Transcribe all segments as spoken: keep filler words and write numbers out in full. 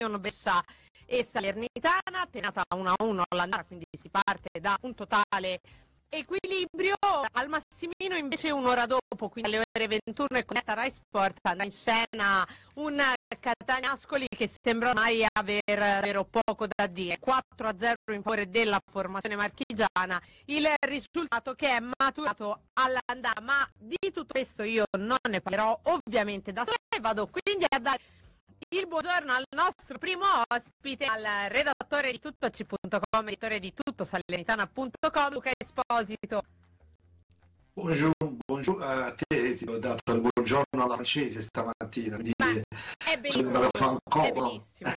Bessa e Salernitana, tenata uno a uno all'andata, quindi si parte da un totale equilibrio. Al Massimino invece un'ora dopo, quindi alle ore ventuno, e con Rai Sport andrà in scena un Catania-Ascoli che sembra mai aver davvero poco da dire. quattro a zero in favore della formazione marchigiana, il risultato che è maturato all'andata, ma di tutto questo io non ne parlerò ovviamente da sola e vado quindi a dare il buongiorno al nostro primo ospite, al redattore di tuttoci punto com, editore di tutto salernitana punto com, Luca Esposito. Buongiorno, buongiorno a te, ti ho dato il buongiorno alla francese stamattina, quindi è bellissimo, è bellissimo,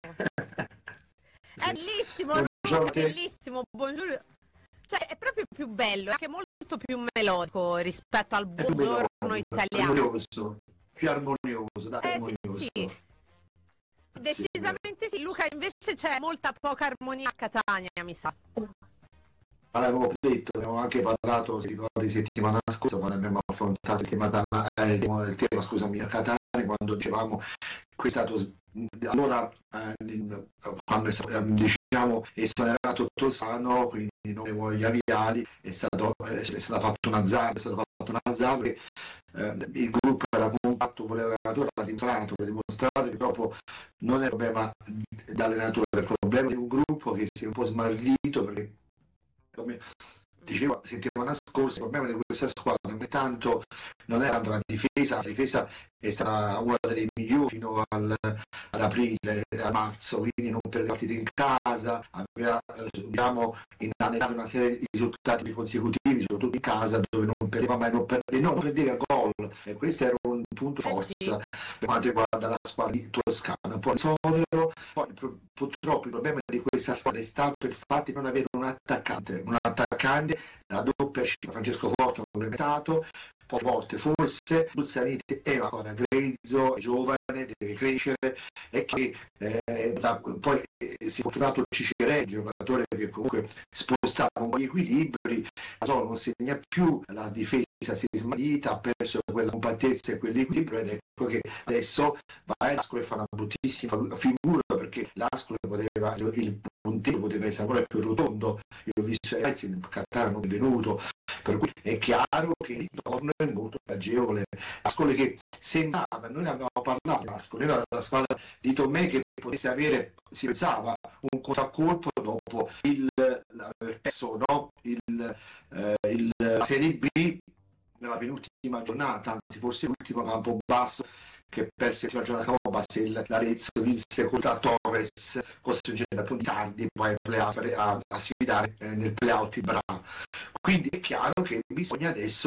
è bellissimo, no? È bellissimo, buongiorno. Cioè è proprio più bello, è anche molto più melodico rispetto al buongiorno bello, italiano. Armonioso, più armonioso, dai, eh, armonioso. Sì, sì. Decisamente sì, Luca, invece c'è molta poca armonia a Catania, mi sa. Ma l'avevo detto, abbiamo anche parlato, ti ricordi, settimana scorsa, quando abbiamo affrontato il tema, eh, il tema scusami, a Catania, quando dicevamo che è stato, allora, eh, quando è stato, diciamo, esonerato Toscano, quindi non le voglia viali, è stato, è, è stato fatto un azzardo, è stato fatto un azzardo che eh, il gruppo era compatto, voleva l'allenatore, ha dimostrato, ha dimostrato che dopo non è il problema dell'allenatore, è il problema di un gruppo che si è un po' smarrito, perché come dicevo settimana scorsa, il problema di questa squadra non è tanto, non era tanto la difesa, la difesa è stata una delle migliori fino al, ad aprile, a marzo, quindi non perdeva partite in casa, aveva diciamo, inannato una serie di risultati consecutivi, soprattutto in casa, dove non perdeva mai, non perdeva, non prendeva gol, e questo era un punto forza eh sì. per quanto riguarda la squadra di Toscana. Poi, Sonero, poi purtroppo il problema di questa squadra è stato il fatto di non avere un attaccante, un attaccante, la doppia cifra, Francesco Forte non l'è stato, poi volte forse Buzzaniti è ancora grezzo, è giovane, deve crescere, e che eh, da, poi eh, si è fortunato Cicereggio, un giocatore che comunque spostava un po' gli equilibri, la Solo non segna più, la difesa si è smarrita, ha perso quella compattezza e quell'equilibrio, ed ecco che adesso va e l'Ascoli fa una bruttissima figura, perché l'Ascoli poteva, il punteggio poteva essere ancora più rotondo. Io ho visto i ragazzi, il Catania non è venuto, per cui è chiaro che il ritorno è molto agevole. L'Ascoli che sembrava, noi ne avevamo parlato, l'Ascoli era la squadra di Tomè che potesse avere, si pensava, un contraccolpo dopo il l'aver perso no? il, eh, il, la Serie B nella penultima giornata, anzi forse l'ultimo campo basso, che perse l'ultima giornata campo basso, il, l'Arezzo vinse contro Torres, costringendo appunto i sardi poi ai playoff a, a sfidare eh, nel playout il Bra. Quindi è chiaro che bisogna adesso,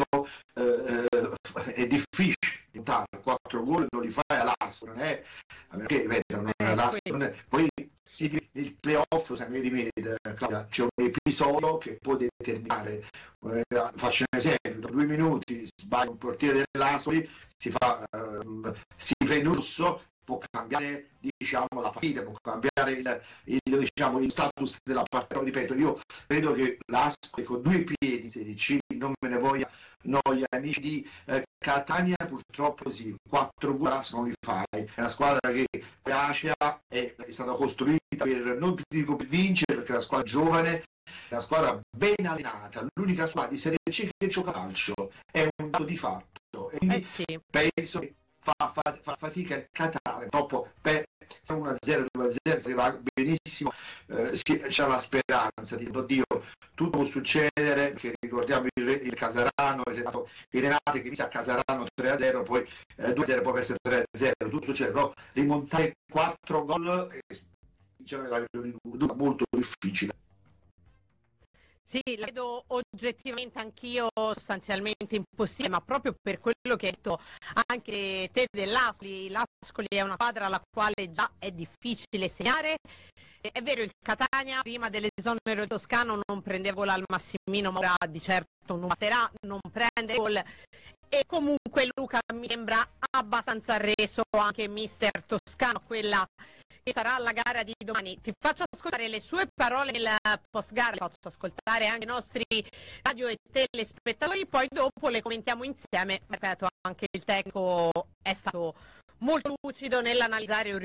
eh, è difficile dare quattro gol, non li fai all'Ascoli, non è, perché ripeto, non è l'Ascoli, non è, poi si, il playoff, sapete bene, Claudia, c'è un episodio che può determinare, eh, faccio un esempio, da due minuti sbaglia un portiere dell'Ascoli, si fa, eh, si prende un rosso, può cambiare diciamo la partita, può cambiare il, il, diciamo, il status della partita. Ripeto, io credo che l'Ascoli con due piedi sedici, non me ne voglia noi amici di eh, Catania, purtroppo sì, quattro gol non li fai, è una squadra che piace, è, è stata costruita per, non dico per vincere, perché è una squadra giovane, è una squadra ben allenata, l'unica squadra di Serie C che gioca calcio, è un dato di fatto, e quindi eh sì. penso che Fa, fa, fa fatica il Catania, dopo per uno a zero, due a zero si va benissimo, eh, si, c'è la speranza di oddio, tutto può succedere, perché ricordiamo il, il Casarano, il Renato, il Renato che inizia a Casarano tre a zero, poi eh, due a zero, poi perse tre a zero, tutto succede, però rimontare quattro gol è diciamo, molto difficile. Sì, la vedo oggettivamente anch'io sostanzialmente impossibile, ma proprio per quello che hai detto anche te dell'Ascoli, l'Ascoli è una squadra alla quale già è difficile segnare. È vero, il Catania prima dell'esonero toscano non prendeva gol al Massimino, ma ora di certo non basterà, non prende gol. E comunque Luca mi sembra abbastanza reso anche mister Toscano, quella che sarà la gara di domani. Ti faccio ascoltare le sue parole nel post gara, le faccio ascoltare anche i nostri radio e telespettatori, poi dopo le commentiamo insieme. Ripeto, anche il tecnico è stato molto lucido nell'analizzare un